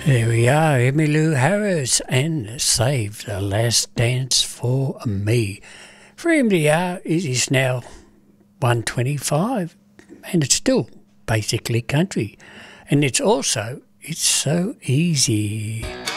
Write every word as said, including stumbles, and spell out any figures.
There we are, Emmylou Harris and Save the Last Dance for Me. For M D R, it is now one twenty-five and it's still basically country. And it's also, it's so easy.